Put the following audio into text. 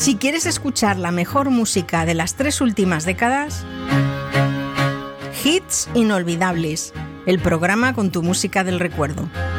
Si quieres escuchar la mejor música de las 3 últimas décadas, Hits Inolvidables, el programa con tu música del recuerdo.